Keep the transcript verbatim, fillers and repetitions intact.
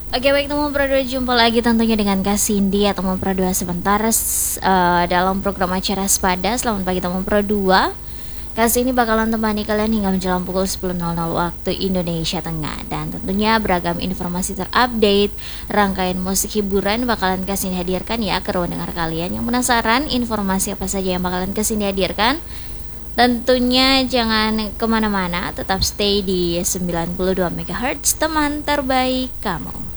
Oke baik teman Pro dua, jumpa lagi tentunya dengan Kak Cindy atau teman Pro dua sebentar uh, dalam program acara Sepada. Selamat pagi teman Pro dua. Kak Cindy bakalan temani kalian hingga menjelang pukul sepuluh waktu Indonesia Tengah. Dan tentunya beragam informasi terupdate, rangkaian musik hiburan bakalan Kak Cindy hadirkan ya ke ruang dengar kalian. Yang penasaran informasi apa saja yang bakalan Kak Cindy hadirkan? Tentunya jangan kemana-mana, tetap stay di sembilan puluh dua megahertz teman terbaik kamu.